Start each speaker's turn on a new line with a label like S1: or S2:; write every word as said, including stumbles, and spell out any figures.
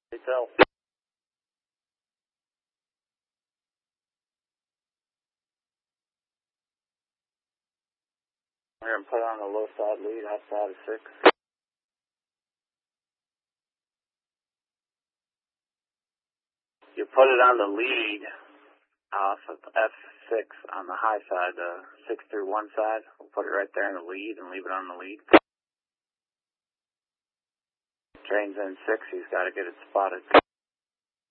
S1: Tell. We're going to put on the low side lead, outside of six. You put it on the lead off of F six on the high side, the six through one side. We'll put it right there in the lead and leave it on the lead. Train's in six, he's got to get it spotted.